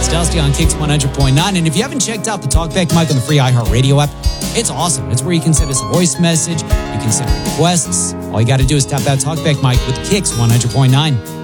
It's Dusty on Kicks 100.9. And if you haven't checked out the Talkback mic on the free iHeartRadio app, it's awesome. It's where you can send us a voice message. You can send requests. All you got to do is tap that Talkback mic with Kicks 100.9.